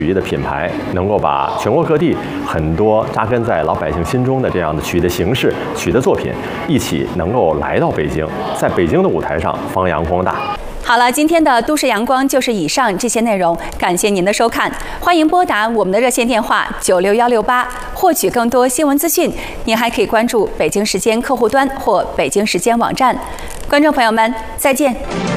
曲艺的品牌能够把全国各地很多扎根在老百姓心中的这样的曲艺的形式、曲艺的作品，一起能够来到北京，在北京的舞台上发扬光大。 好了，今天的都市阳光就是以上这些内容，感谢您的收看，欢迎拨打我们的热线电话96168获取更多新闻资讯。您还可以关注北京时间客户端或北京时间网站。观众朋友们，再见。